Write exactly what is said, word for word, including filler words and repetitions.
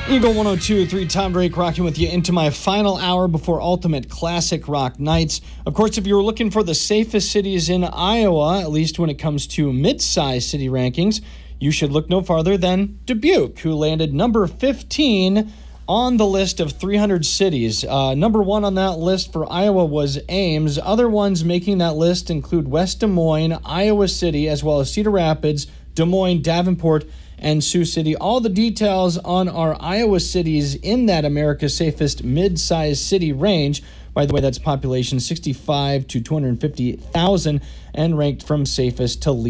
Eagle one oh two point three, Tom Drake rocking with you into my final hour before Ultimate Classic Rock Nights. Of course, if you were looking for the safest cities in Iowa, at least when it comes to mid-sized city rankings, you should look no farther than Dubuque, who landed number fifteen on the list of three hundred cities. Uh, number one on that list for Iowa was Ames. Other ones making that list include West Des Moines, Iowa City, as well as Cedar Rapids, Des Moines, Davenport, and Sioux City. All the details on our Iowa cities in that America's Safest mid-sized city range. By the way, that's population sixty-five to two hundred fifty thousand and ranked from safest to least.